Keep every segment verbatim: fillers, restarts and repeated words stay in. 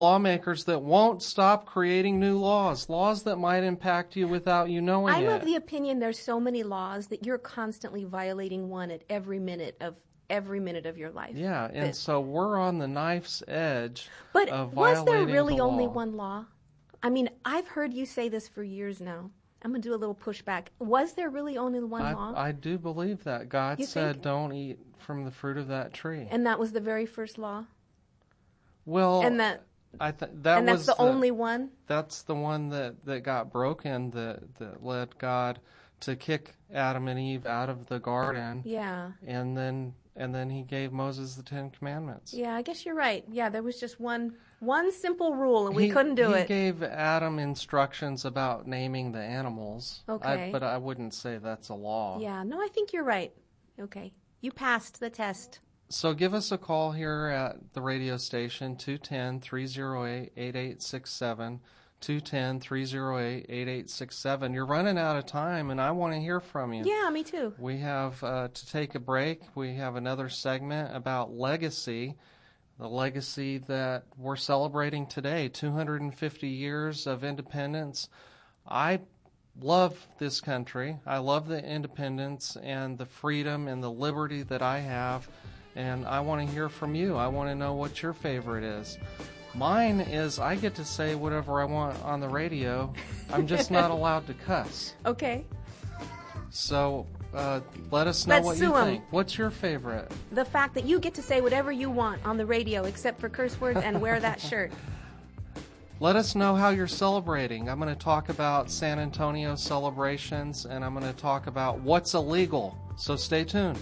lawmakers that won't stop creating new laws, laws that might impact you without you knowing I'm it. of the opinion there's so many laws that you're constantly violating one at every minute of every minute of your life. Yeah, and But, so we're on the knife's edge but of was violating there really the only law. one law? I mean, I've heard you say this for years now. I'm going to do a little pushback. Was there really only one I, law? I do believe that. God You said, think? don't eat from the fruit of that tree. And that was the very first law? Well, And that I th- that and that's was the, only one? That's the one that, that got broken, that, that led God to kick Adam and Eve out of the garden. Yeah. And then and then he gave Moses the Ten Commandments. Yeah, I guess you're right. Yeah, there was just one one simple rule, and we he, couldn't do he it. He gave Adam instructions about naming the animals. Okay. I, but I wouldn't say that's a law. Yeah, no, I think you're right. Okay. You passed the test. So give us a call here at the radio station, two one zero, three zero eight, eight eight six seven, two one zero, three zero eight, eight eight six seven. You're running out of time, and I want to hear from you. Yeah, me too. We have uh, to take a break. We have another segment about legacy, the legacy that we're celebrating today, two hundred fifty years of independence. I love this country. I love the independence and the freedom and the liberty that I have. And I want to hear from you. I want to know what your favorite is. Mine is I get to say whatever I want on the radio. I'm just not allowed to cuss. Okay. So uh, let us know Let's what sue you 'em. think. What's your favorite? The fact that you get to say whatever you want on the radio except for curse words and wear that shirt. Let us know how you're celebrating. I'm going to talk about San Antonio celebrations, and I'm going to talk about what's illegal. So stay tuned.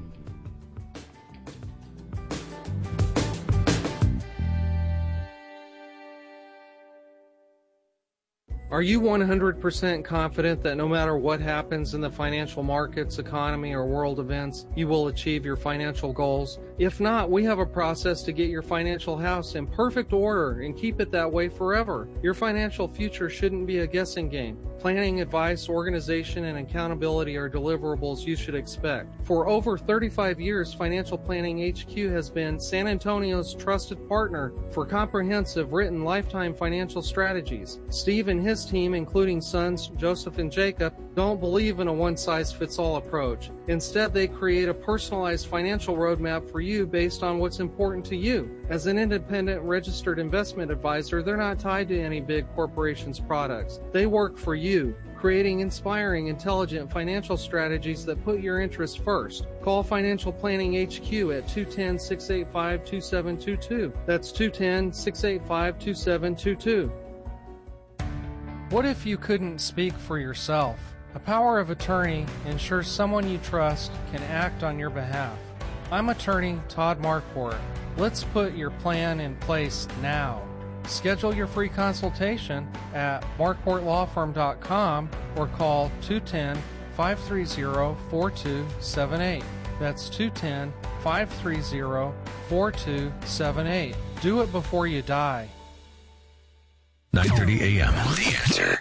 Are you one hundred percent confident that no matter what happens in the financial markets, economy, or world events, you will achieve your financial goals? If not, we have a process to get your financial house in perfect order and keep it that way forever. Your financial future shouldn't be a guessing game. Planning, advice, organization, and accountability are deliverables you should expect. For over thirty-five years, Financial Planning H Q has been San Antonio's trusted partner for comprehensive written lifetime financial strategies. Steve and his team, including sons Joseph and Jacob, don't believe in a one-size-fits-all approach. Instead, they create a personalized financial roadmap for you based on what's important to you. As an independent registered investment advisor, they're not tied to any big corporation's products. They work for you, creating inspiring, intelligent financial strategies that put your interests first. Call Financial Planning H Q at two one zero, six eight five, two seven two two. That's two one zero, six eight five, two seven two two. What if you couldn't speak for yourself? A power of attorney ensures someone you trust can act on your behalf. I'm attorney Todd Marquardt. Let's put your plan in place now. Schedule your free consultation at marquardt law firm dot com or call two one zero, five three zero, four two seven eight. That's two one zero, five three zero, four two seven eight. Do it before you die. nine thirty a.m. The Answer.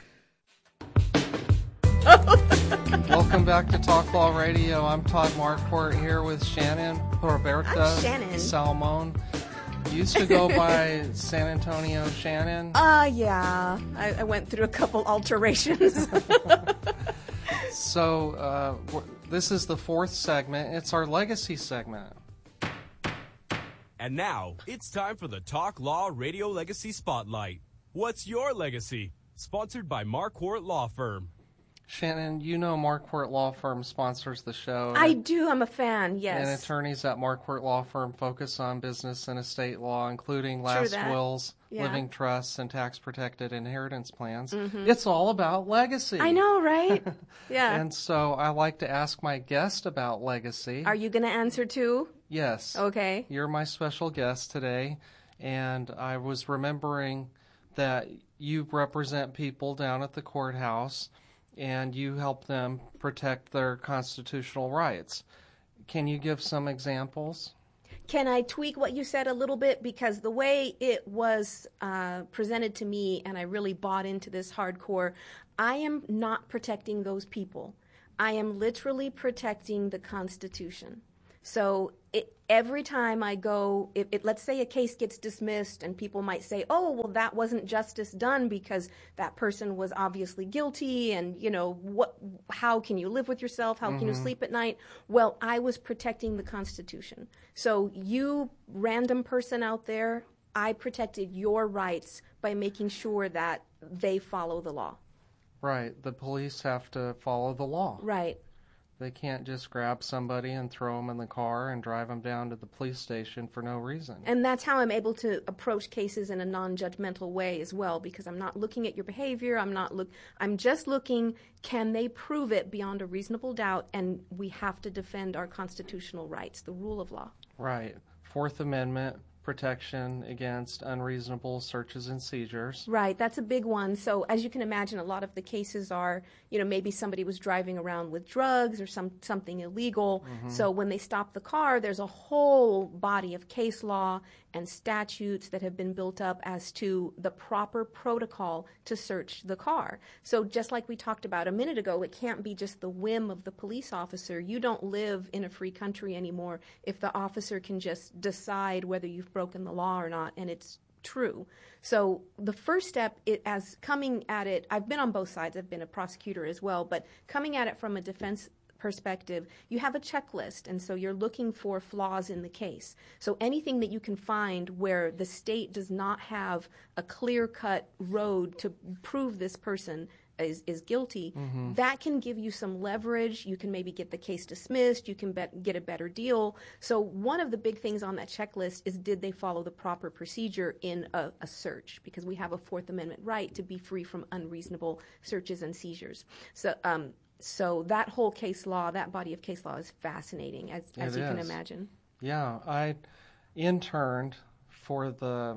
Welcome back to Talk Law Radio. I'm Todd Marquardt here with Shannon Roberta I'm Shannon. Salmon. Used to go by San Antonio Shannon. Uh, yeah. I, I went through a couple alterations. So uh, w- this is the fourth segment. It's our legacy segment. And now, it's time for the Talk Law Radio Legacy Spotlight. What's your legacy? Sponsored by Marquardt Law Firm. Shannon, you know Marquardt Law Firm sponsors the show. I do. I'm a fan, yes. And attorneys at Marquardt Law Firm focus on business and estate law, including last that. wills, Yeah. living trusts, and tax-protected inheritance plans. Mhm. It's all about legacy. I know, right? Yeah. And so I like to ask my guest about legacy. Are you going to answer too? Yes. Okay. You're my special guest today, and I was remembering that you represent people down at the courthouse, and you help them protect their constitutional rights. Can you give some examples? Can I tweak what you said a little bit? Because the way it was uh, presented to me, and I really bought into this hardcore, I am not protecting those people. I am literally protecting the Constitution. So it, every time I go, it, it, let's say a case gets dismissed and people might say, oh, well, that wasn't justice done because that person was obviously guilty and, you know, what? How can you live with yourself? How mm-hmm. can you sleep at night? Well, I was protecting the Constitution. So you, random person out there, I protected your rights by making sure that they follow the law. Right. The police have to follow the law. Right. They can't just grab somebody and throw them in the car and drive them down to the police station for no reason. And that's how I'm able to approach cases in a non-judgmental way as well, because I'm not looking at your behavior. I'm not look. I'm just looking, can they prove it beyond a reasonable doubt? And we have to defend our constitutional rights, the rule of law. Right. Fourth Amendment protection against unreasonable searches and seizures. Right, that's a big one. So as you can imagine, a lot of the cases are, you know, maybe somebody was driving around with drugs or some something illegal. Mm-hmm. So when they stop the car, there's a whole body of case law and statutes that have been built up as to the proper protocol to search the car. So just like we talked about a minute ago, it can't be just the whim of the police officer. You don't live in a free country anymore if the officer can just decide whether you've broken the law or not, and it's true. So the first step, it, as coming at it, I've been on both sides. I've been a prosecutor as well, but coming at it from a defense perspective, you have a checklist, and so you're looking for flaws in the case. So anything that you can find where the state does not have a clear-cut road to prove this person is, is guilty, mm-hmm. that can give you some leverage. You can maybe get the case dismissed. You can bet, get a better deal. So one of the big things on that checklist is, did they follow the proper procedure in a, a search? Because we have a Fourth Amendment right to be free from unreasonable searches and seizures. So um, so that whole case law, that body of case law is fascinating, as, as you is. can imagine. Yeah, I interned for the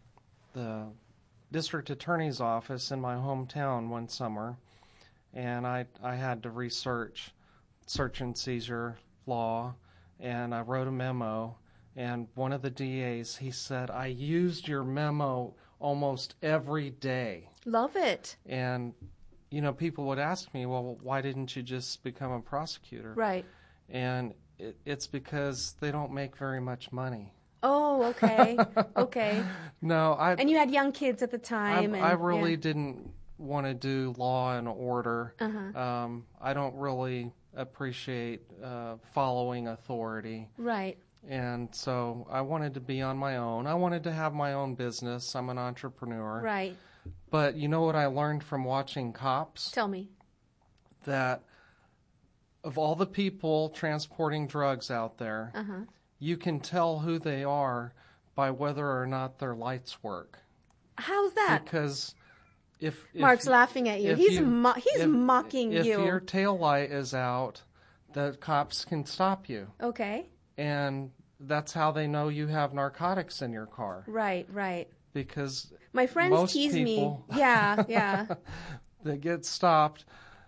the district attorney's office in my hometown one summer, and I I had to research search and seizure law, and I wrote a memo, and one of the D As, he said, I used your memo almost every day. Love it. And, you know, people would ask me, well, why didn't you just become a prosecutor? Right. And it, it's because they don't make very much money. Oh, okay, okay. No, I. And you had young kids at the time. I, and, I really yeah. didn't want to do law and order. Uh-huh. Um, I don't really appreciate uh, following authority. Right. And so I wanted to be on my own. I wanted to have my own business. I'm an entrepreneur. Right. But you know what I learned from watching Cops? Tell me. That of all the people transporting drugs out there, uh-huh. you can tell who they are by whether or not their lights work. How's that? Because if, if Mark's laughing at you. He's you, mo- he's if, mocking if you. If your tail light is out, the cops can stop you. Okay. And that's how they know you have narcotics in your car. Right, right. Because my friends most tease people me. Yeah, yeah. that get stopped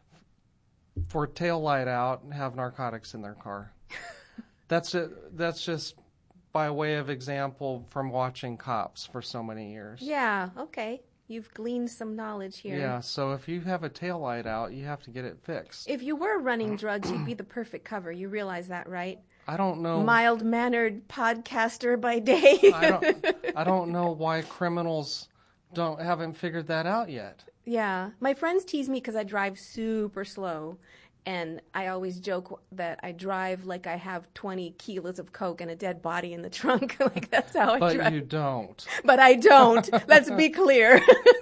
for tail light out and have narcotics in their car. That's it. That's just by way of example from watching Cops for so many years. Yeah, okay. You've gleaned some knowledge here. Yeah, so if you have a tail light out, you have to get it fixed. If you were running drugs, you'd be the perfect cover. You realize that, right? I don't know. Mild-mannered podcaster by day. I don't, I don't know why criminals don't haven't figured that out yet. Yeah. My friends tease me because I drive super slow. And I always joke that I drive like I have twenty kilos of coke and a dead body in the trunk. Like, that's how I but drive. But you don't. But I don't. Let's be clear.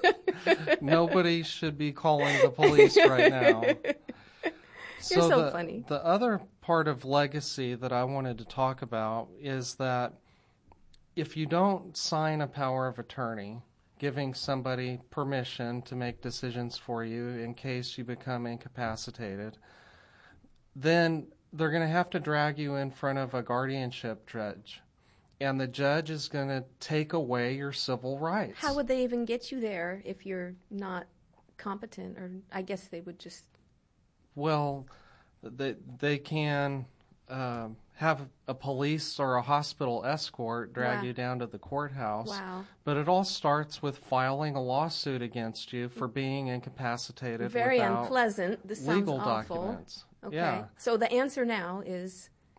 Nobody should be calling the police right now. You're so, so the, funny. The other part of legacy that I wanted to talk about is that if you don't sign a power of attorney, giving somebody permission to make decisions for you in case you become incapacitated, then they're going to have to drag you in front of a guardianship judge. And the judge is going to take away your civil rights. How would they even get you there if you're not competent? Or I guess they would just... Well, they, they can uh, have a police or a hospital escort drag wow. you down to the courthouse. Wow. But it all starts with filing a lawsuit against you for being incapacitated Very without unpleasant. This sounds legal awful. documents. Okay. Yeah. So the answer now is...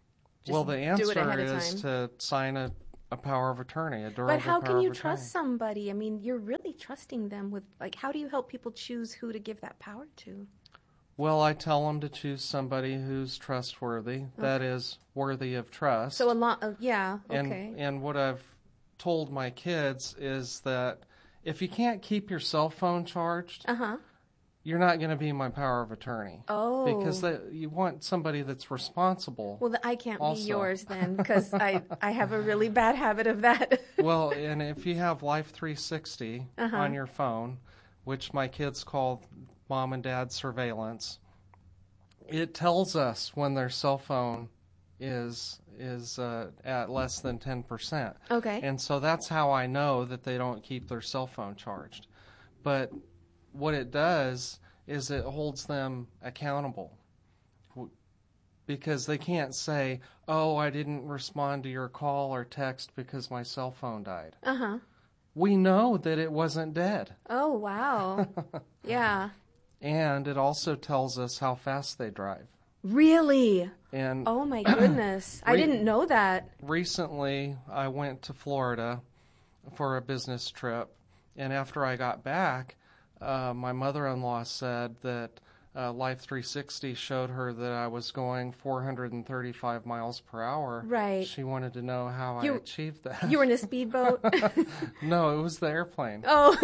Just well, the do it answer ahead of is time. to sign a, a power of attorney, a durable But how power can you of trust attorney. somebody? I mean, you're really trusting them with, like, how do you help people choose who to give that power to? Well, I tell them to choose somebody who's trustworthy, okay. that is, worthy of trust. So a lot of, yeah, and, okay. And what I've told my kids is that if you can't keep your cell phone charged, uh-huh. you're not going to be my power of attorney. Oh. Because they, you want somebody that's responsible. Well, I can't also. be yours then, because I, I have a really bad habit of that. Well, and if you have Life three sixty uh-huh. on your phone, which my kids call mom and dad surveillance, it tells us when their cell phone is is uh, at less than ten percent. Okay. And so that's how I know that they don't keep their cell phone charged. But what it does is it holds them accountable, because they can't say, oh, I didn't respond to your call or text because my cell phone died. Uh-huh. We know that it wasn't dead. Oh, wow. Yeah. And it also tells us how fast they drive. Really? And oh, my goodness. I re- didn't know that. Recently, I went to Florida for a business trip, and after I got back, uh, my mother-in-law said that uh, Life three sixty showed her that I was going four hundred thirty-five miles per hour. Right. She wanted to know how you, I achieved that. You were in a speedboat? No, it was the airplane. Oh.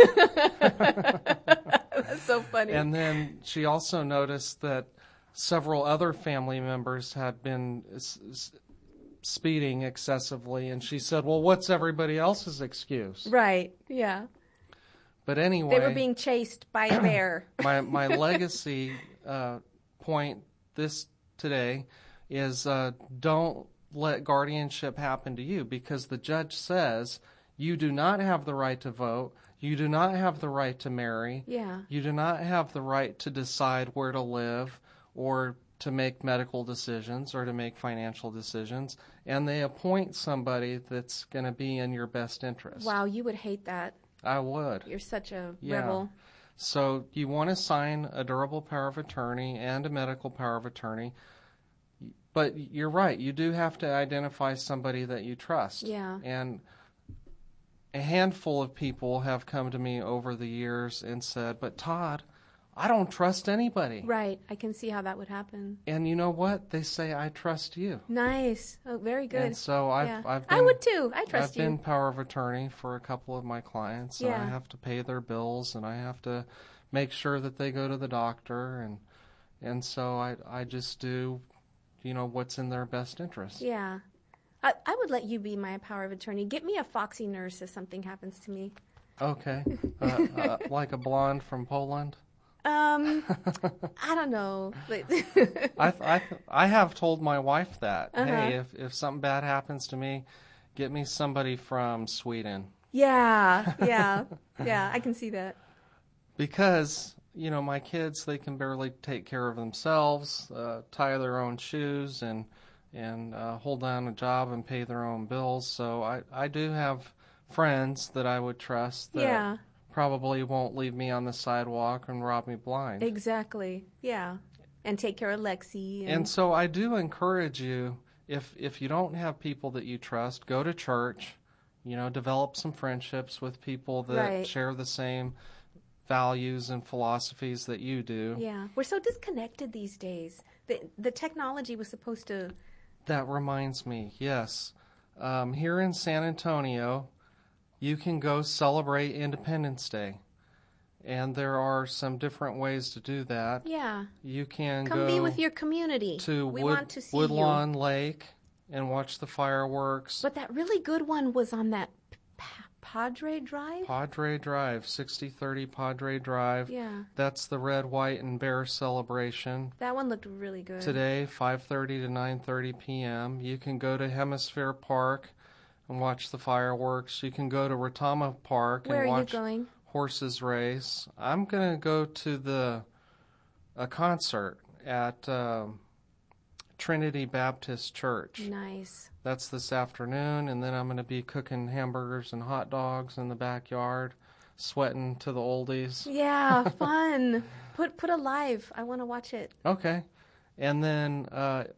That's so funny. And then she also noticed that several other family members had been s- s- speeding excessively, and she said, well, what's everybody else's excuse? Right, yeah. But anyway, they were being chased by a bear. my my legacy uh, point this today is uh, don't let guardianship happen to you, because the judge says you do not have the right to vote, you do not have the right to marry, yeah. you do not have the right to decide where to live or to make medical decisions or to make financial decisions, and they appoint somebody that's going to be in your best interest. Wow, you would hate that. I would. You're such a yeah. rebel. So you want to sign a durable power of attorney and a medical power of attorney. But you're right. You do have to identify somebody that you trust. Yeah. And a handful of people have come to me over the years and said, but Todd, I don't trust anybody. Right. I can see how that would happen. And you know what? They say, I trust you. Nice. Oh, very good. And so I've, yeah. I've been, I would too. I trust I've you. I've been power of attorney for a couple of my clients. Yeah. And I have to pay their bills, and I have to make sure that they go to the doctor. And and so I, I just do, you know, what's in their best interest. Yeah. I, I would let you be my power of attorney. Get me a foxy nurse if something happens to me. Okay. uh, uh, like a blonde from Poland? Um, I don't know. I, I, I have told my wife that. Uh-huh. Hey, if, if something bad happens to me, get me somebody from Sweden. Yeah, yeah, yeah, I can see that. Because, you know, my kids, they can barely take care of themselves, uh, tie their own shoes, and and uh, hold down a job and pay their own bills. So I, I do have friends that I would trust that Yeah. probably won't leave me on the sidewalk and rob me blind. Exactly, yeah. And take care of Lexi. And, And so I do encourage you, if if you don't have people that you trust, go to church, you know, develop some friendships with people that Right. share the same values and philosophies that you do. yeah, we're so disconnected these days. The, the technology was supposed to... That reminds me, yes. Um, here in San Antonio, you can go celebrate Independence Day. And there are some different ways to do that. Yeah. You can Come go be with your community. to we Wood, want to see Woodlawn you. Lake and watch the fireworks. But that really good one was on that P- Padre Drive? Padre Drive, sixty thirty Padre Drive. Yeah. That's the red, white, and bear celebration. That one looked really good. Today, five thirty to nine thirty p.m. You can go to Hemisphere Park and watch the fireworks. You can go to Retama Park Where and are you watch going? horses race. I'm going to go to the a concert at um, Trinity Baptist Church. Nice. That's this afternoon, and then I'm going to be cooking hamburgers and hot dogs in the backyard, sweating to the oldies. Yeah, fun. Put put a live. I want to watch it. Okay. And then uh,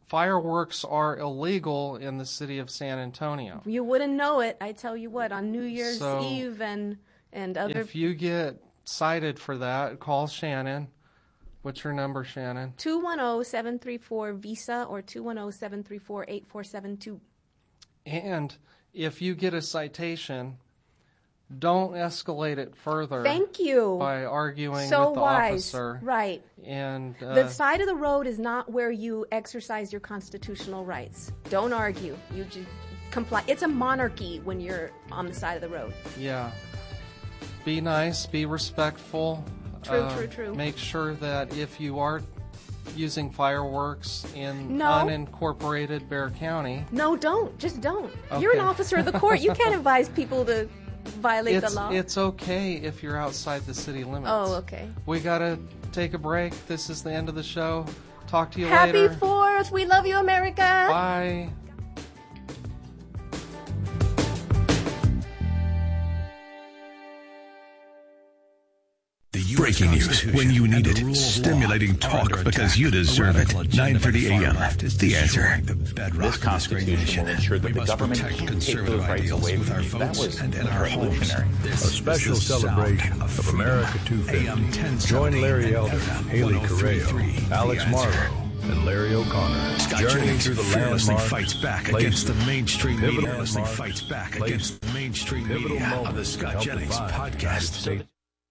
fireworks are illegal in the city of San Antonio. You wouldn't know it, I tell you what, on New Year's So, Eve and, and other... If you get cited for that, call Shannon. What's your number, Shannon? two one zero, seven three four, VISA or two one zero, seven three four, eight four seven two. And if you get a citation, don't escalate it further. Thank you. By arguing so with the wise. officer. Right. And uh, the side of the road is not where you exercise your constitutional rights. Don't argue. You just comply. It's a monarchy when you're on the side of the road. Yeah. Be nice. Be respectful. True, uh, true, true. Make sure that if you are using fireworks in no. unincorporated Bexar County. No, don't. Just don't. Okay. You're an officer of the court. You can't advise people to violate it's, the law. It's okay if you're outside the city limits. Oh, okay. We got to take a break. This is the end of the show. Talk to you Happy later. Happy fourth. We love you, America. Bye. Breaking news when you need it. Stimulating talk because you deserve it. nine thirty a.m. The Answer. This Constitution will ensure that the government can't take those rights away from you. That was revolutionary. A special celebration of America two fifty. Join Larry Elder, Haley Correo, Alex Marlowe, and Larry O'Connor. Journey through the fearlessly landmarks, fights back places, against the mainstream media. Fearlessly landmarks, fights back places, against the mainstream pivotal media moments on the that Scott help Jennings define the United podcast. States.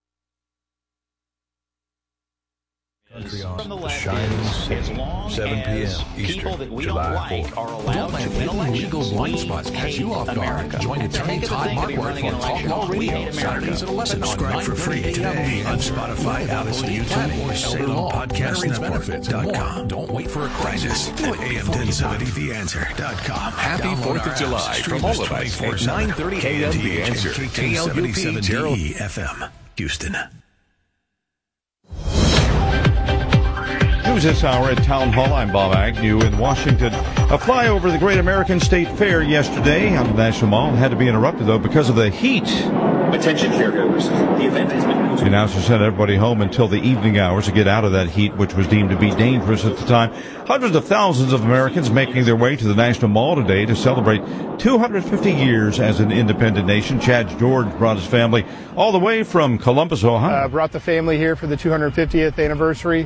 Country on From the the left shining is, city, as long seven p.m. as people that Eastern, we July don't like fourth. are allowed to win elections. Legal blind We spots catch hate you off guard. America. Join attorney Think of the Todd thing to be Marquardt running an for Talk election Law on. We Radio, hate America. Saturdays at eleven Subscribe on for free today on Spotify, Apple, YouTube, or Salem Podcast Network dot com. Don't wait for a crisis. At A M ten seventy the answer dot com. Happy fourth of July from all of us at nine thirty a.m. The Answer. K L U P Gerald F M, Houston. News this hour at Town Hall. I'm Bob Agnew in Washington. A flyover the Great American State Fair yesterday on the National Mall had to be interrupted, though, because of the heat. Attention caregivers. The event has been postponed. The announcer sent everybody home until the evening hours to get out of that heat, which was deemed to be dangerous at the time. Hundreds of thousands of Americans making their way to the National Mall today to celebrate two hundred fifty years as an independent nation. Chad George brought his family all the way from Columbus, Ohio. Uh, brought the family here for the two hundred fiftieth anniversary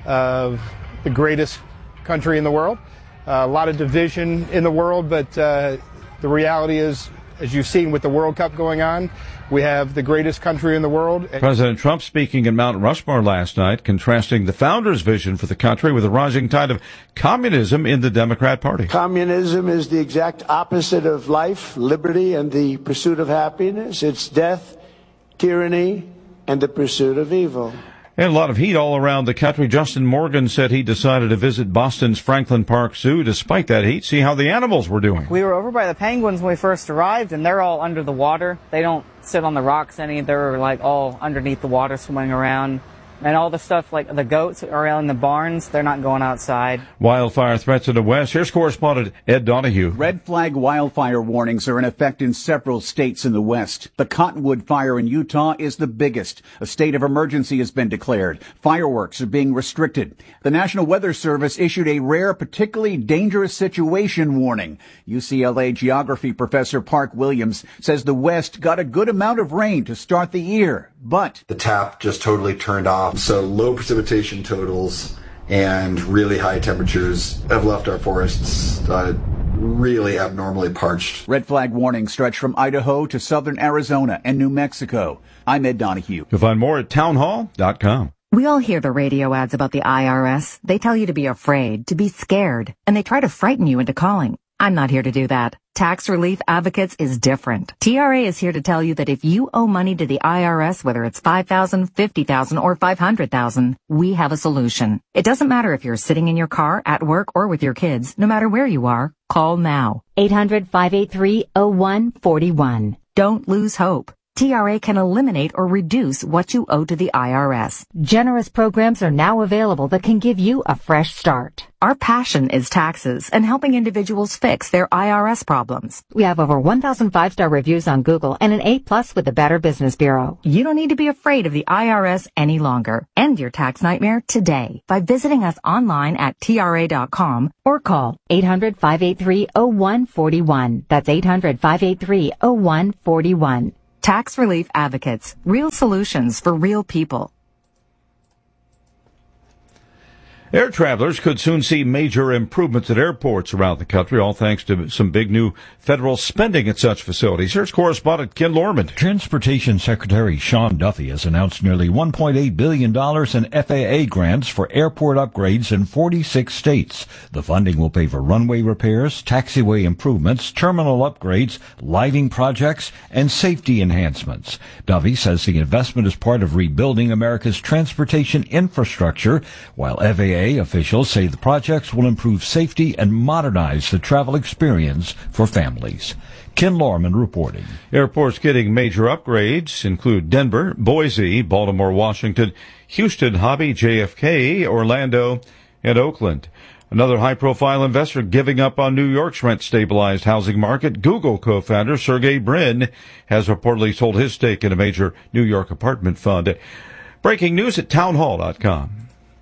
of the greatest country in the world. Uh, a lot of division in the world, but uh, the reality is, as you've seen with the World Cup going on, we have the greatest country in the world. President Trump speaking in Mount Rushmore last night, contrasting the founders' vision for the country with a rising tide of communism in the Democrat Party. Communism is the exact opposite of life, liberty, and the pursuit of happiness. It's death, tyranny, and the pursuit of evil. And a lot of heat all around the country. Justin Morgan said he decided to visit Boston's Franklin Park Zoo despite that heat, see how the animals were doing. We were over by the penguins when we first arrived, and they're all under the water. They don't sit on the rocks any. They're like all underneath the water swimming around. And all the stuff like the goats are in the barns. They're not going outside. Wildfire threats in the west. Here's correspondent Ed Donahue. Red flag wildfire warnings are in effect in several states in the west. The Cottonwood fire in Utah is the biggest. A state of emergency has been declared. Fireworks are being restricted. The National Weather Service issued a rare, particularly dangerous situation warning. U C L A geography professor Park Williams says the west got a good amount of rain to start the year, but the tap just totally turned off. So low precipitation totals and really high temperatures have left our forests uh, really abnormally parched. Red flag warnings stretch from Idaho to southern Arizona and New Mexico. I'm Ed Donahue. You'll find more at town hall dot com. We all hear the radio ads about the I R S. They tell you to be afraid, to be scared, and they try to frighten you into calling. I'm not here to do that. Tax Relief Advocates is different. T R A is here to tell you that if you owe money to the I R S, whether it's five thousand dollars, fifty thousand dollars, or five hundred thousand dollars, we have a solution. It doesn't matter if you're sitting in your car, at work, or with your kids. No matter where you are, call now. eight hundred, five eight three, oh one four one. Don't lose hope. T R A can eliminate or reduce what you owe to the I R S. Generous programs are now available that can give you a fresh start. Our passion is taxes and helping individuals fix their I R S problems. We have over one thousand five-star reviews on Google and an A plus with the Better Business Bureau. You don't need to be afraid of the I R S any longer. End your tax nightmare today by visiting us online at T R A dot com or call eight hundred, five eight three, oh one four one. That's eight hundred, five eight three, oh one four one. Tax Relief Advocates. Real solutions for real people. Air travelers could soon see major improvements at airports around the country, all thanks to some big new federal spending at such facilities. Here's correspondent Ken Lorman. Transportation Secretary Sean Duffy has announced nearly one point eight billion dollars in F A A grants for airport upgrades in forty-six states. The funding will pay for runway repairs, taxiway improvements, terminal upgrades, lighting projects, and safety enhancements. Duffy says the investment is part of rebuilding America's transportation infrastructure, while F A A officials say the projects will improve safety and modernize the travel experience for families. Ken Lorman reporting. Airports getting major upgrades include Denver, Boise, Baltimore, Washington, Houston, Hobby, J F K, Orlando, and Oakland. Another high-profile investor giving up on New York's rent-stabilized housing market. Google co-founder Sergey Brin has reportedly sold his stake in a major New York apartment fund. Breaking news at townhall dot com.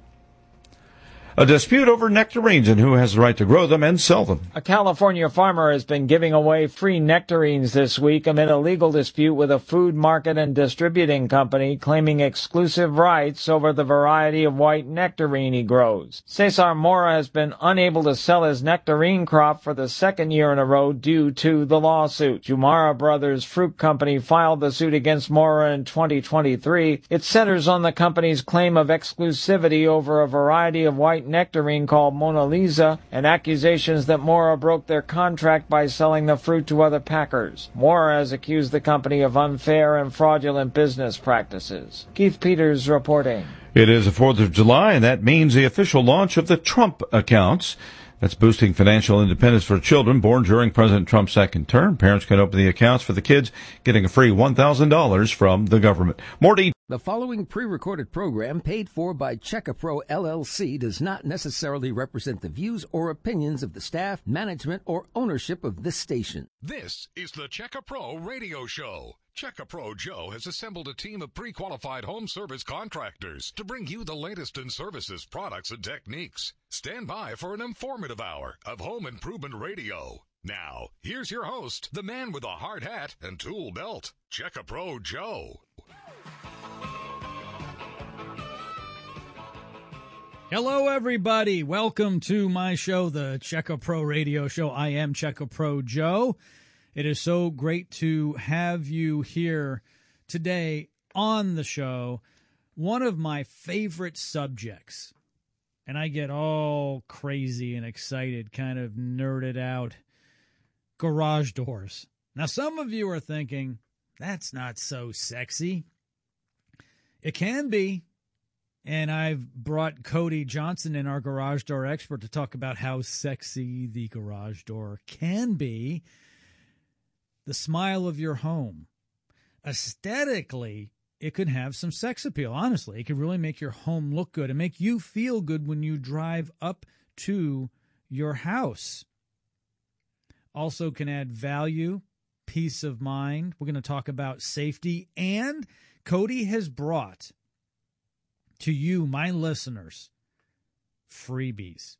A dispute over nectarines and who has the right to grow them and sell them. A California farmer has been giving away free nectarines this week amid a legal dispute with a food market and distributing company claiming exclusive rights over the variety of white nectarine he grows. Cesar Mora has been unable to sell his nectarine crop for the second year in a row due to the lawsuit. Jumara Brothers Fruit Company filed the suit against Mora in twenty twenty-three. It centers on the company's claim of exclusivity over a variety of white nectarine called Mona Lisa and accusations that Mora broke their contract by selling the fruit to other packers. Mora has accused the company of unfair and fraudulent business practices. Keith Peters reporting. It is the fourth of July, and that means the official launch of the Trump accounts. That's boosting financial independence for children born during President Trump's second term. Parents can open the accounts for the kids, getting a free one thousand dollars from the government. More details. The following pre-recorded program, paid for by Checkapro L L C, does not necessarily represent the views or opinions of the staff, management, or ownership of this station. This is the Checkapro Radio Show. Checkapro Joe has assembled a team of pre-qualified home service contractors to bring you the latest in services, products, and techniques. Stand by for an informative hour of home improvement radio. Now, here's your host, the man with a hard hat and tool belt, Checkapro Joe. Hello, everybody. Welcome to my show, the Checkapro Radio Show. I am Checkapro Joe. It is so great to have you here today on the show. One of my favorite subjects, and I get all crazy and excited, kind of nerded out, garage doors. Now, some of you are thinking, that's not so sexy. It can be. And I've brought Cody Johnson in, our garage door expert, to talk about how sexy the garage door can be. The smile of your home. Aesthetically, it could have some sex appeal. Honestly, it could really make your home look good and make you feel good when you drive up to your house. Also can add value, peace of mind. We're going to talk about safety. And Cody has brought to you, my listeners, freebies.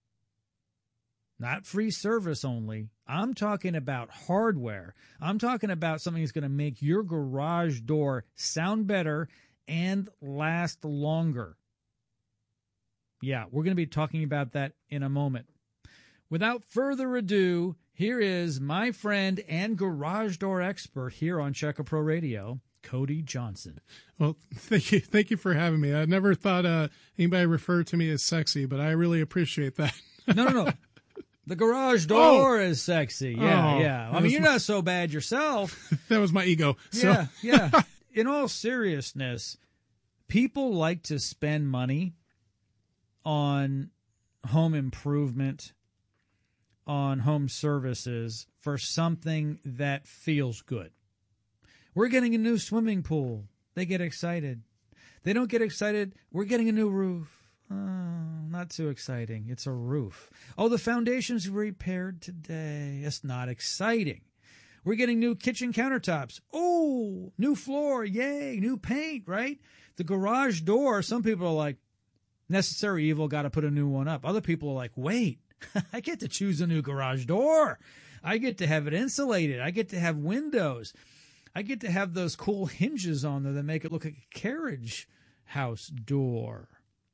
Not free service only. I'm talking about hardware. I'm talking about something that's going to make your garage door sound better and last longer. Yeah, we're going to be talking about that in a moment. Without further ado, here is my friend and garage door expert here on Checkapro Radio, Cody Johnson. Well, thank you. Thank you for having me. I never thought uh, anybody referred to me as sexy, but I really appreciate that. No, no, no. The garage door oh. is sexy. Yeah, oh, yeah. I mean, you're my... not so bad yourself. That was my ego. So. Yeah, yeah. In all seriousness, people like to spend money on home improvement, on home services for something that feels good. We're getting a new swimming pool. They get excited. They don't get excited. We're getting a new roof. Oh, not too exciting. It's a roof. Oh, the foundation's repaired today. It's not exciting. We're getting new kitchen countertops. Oh, new floor. Yay. New paint, right? The garage door, some people are like, necessary evil, got to put a new one up. Other people are like, wait, I get to choose a new garage door. I get to have it insulated. I get to have windows. I get to have those cool hinges on there that make it look like a carriage house door.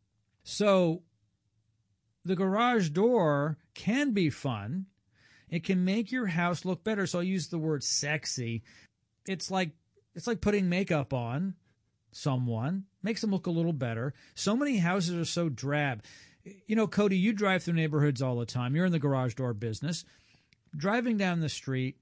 So the garage door can be fun. It can make your house look better. So I use the word sexy. It's like it's like putting makeup on someone, makes them look a little better. So many houses are so drab. You know, Cody, you drive through neighborhoods all the time. You're in the garage door business. Driving down the street,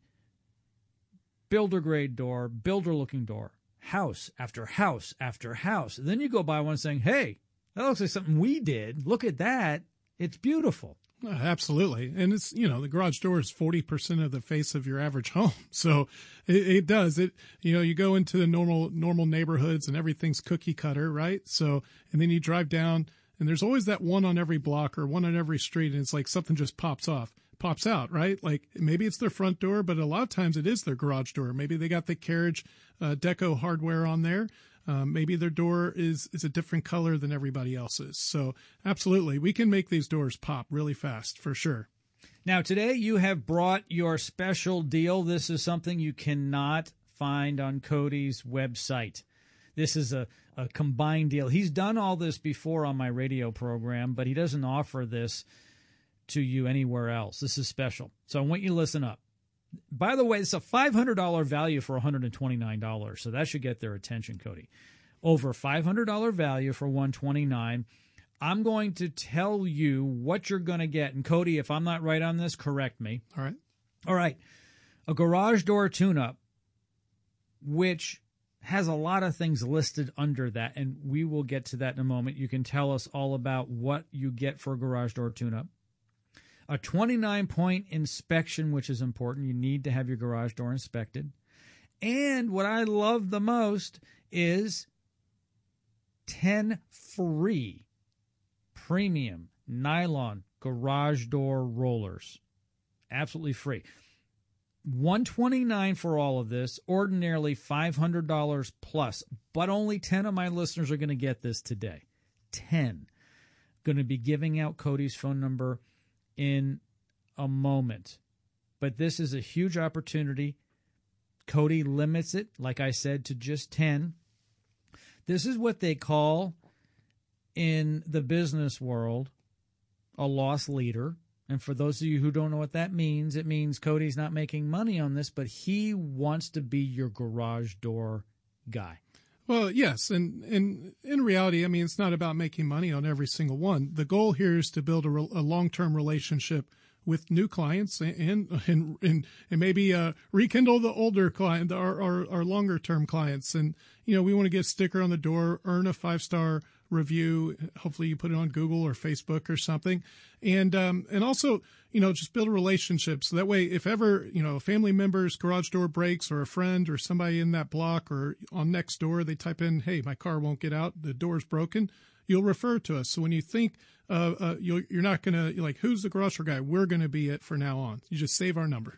builder grade door, builder looking door, house after house after house. And then you go by one saying, hey, that looks like something we did. Look at that. It's beautiful. Uh, absolutely. And it's, you know, the garage door is forty percent of the face of your average home. So it, it does it, you know, you go into the normal, normal neighborhoods and everything's cookie cutter, right? So, and then you drive down and there's always that one on every block or one on every street. And it's like something just pops off, pops out, right? Like maybe it's their front door, but a lot of times it is their garage door. Maybe they got the carriage, uh, deco hardware on there. Um, maybe their door is, is a different color than everybody else's. So absolutely, we can make these doors pop really fast for sure. Now, today you have brought your special deal. This is something you cannot find on Cody's website. This is a, a combined deal. He's done all this before on my radio program, but he doesn't offer this to you anywhere else. This is special. So I want you to listen up. By the way, it's a five hundred dollars value for one hundred twenty-nine dollars, so that should get their attention, Cody. Over five hundred dollars value for one hundred twenty-nine dollars. I'm going to tell you what you're going to get. And, Cody, if I'm not right on this, correct me. All right. All right. A garage door tune-up, which has a lot of things listed under that, and we will get to that in a moment. You can tell us all about what you get for a garage door tune-up. A twenty-nine point inspection, which is important. You need to have your garage door inspected. And what I love the most is ten free premium nylon garage door rollers. Absolutely free. one hundred twenty-nine dollars for all of this, ordinarily five hundred dollars plus, but only ten of my listeners are going to get this today. ten. Going to be giving out Cody's phone number in a moment. But this is a huge opportunity. Cody limits it, like I said, to just ten. This is what they call in the business world a loss leader. And for those of you who don't know what that means, it means Cody's not making money on this, but he wants to be your garage door guy. Well, yes. And, and in reality, I mean, it's not about making money on every single one. The goal here is to build a, re- a long-term relationship with new clients and, and, and, and maybe, uh, rekindle the older client, our, our, our longer term clients. And, you know, we want to get a sticker on the door, earn a five-star review. Hopefully you put it on Google or Facebook or something. And, um, and also, you know, just build a relationship. So that way, if ever, you know, a family member's garage door breaks or a friend or somebody in that block or on next door, they type in, hey, my car won't get out, the door's broken, you'll refer to us. So when you think, uh, uh you'll, you're not going to, like, who's the garage door guy? We're going to be it for now on. You just save our number.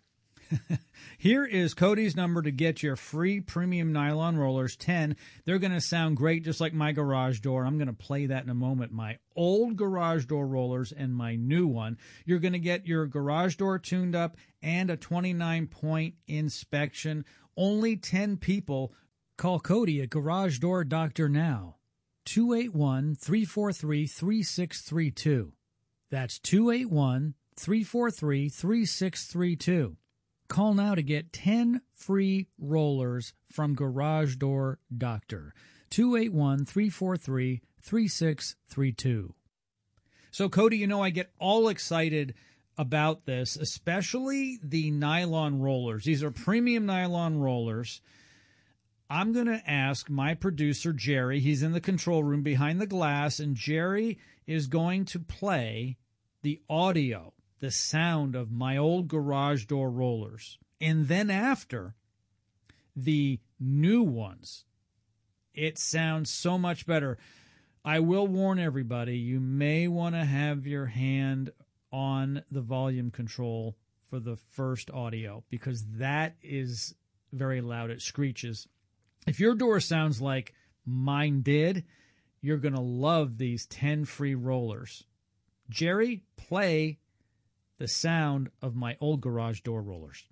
Here is Cody's number to get your free premium nylon rollers, ten. They're going to sound great, just like my garage door. I'm going to play that in a moment. My old garage door rollers and my new one. You're going to get your garage door tuned up and a twenty-nine point inspection. Only ten people. Call Cody at Garage Door Doctor now. two eight one, three four three, three six three two. That's two eight one, three four three, three six three two. Call now to get ten free rollers from Garage Door Doctor. two eight one, three four three, three six three two. So, Cody, you know, I get all excited about this, especially the nylon rollers. These are premium nylon rollers. I'm going to ask my producer, Jerry. He's in the control room behind the glass, and Jerry is going to play the audio, the sound of my old garage door rollers. And then after, the new ones, it sounds so much better. I will warn everybody, you may want to have your hand on the volume control for the first audio because that is very loud. It screeches. If your door sounds like mine did, you're going to love these ten free rollers. Jerry, play the sound of my old garage door rollers.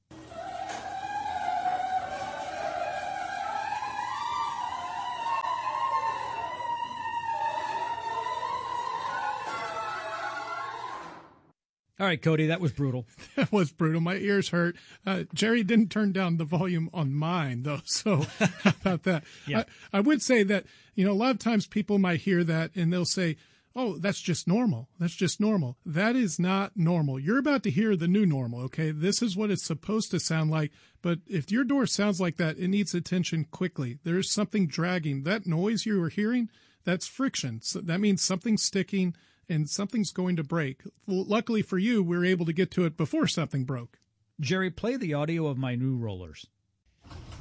All right, Cody, that was brutal. That was brutal. My ears hurt. Uh, Jerry didn't turn down the volume on mine, though, so how about that? Yeah. I, I would say that, you know, a lot of times people might hear that and they'll say, oh, that's just normal. That's just normal. That is not normal. You're about to hear the new normal, okay? This is what it's supposed to sound like, but if your door sounds like that, it needs attention quickly. There's something dragging. That noise you were hearing, that's friction. So that means something's sticking and something's going to break. Well, luckily for you, we were able to get to it before something broke. Jerry, play the audio of my new rollers.